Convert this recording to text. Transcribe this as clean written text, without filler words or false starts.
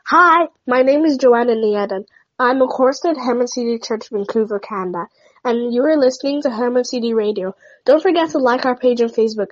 Hi, my name is Joanna Nieden. I'm a chorister at Herman CD Church, Vancouver, Canada, and you are listening to Herman CD Radio. Don't forget to like our page on Facebook.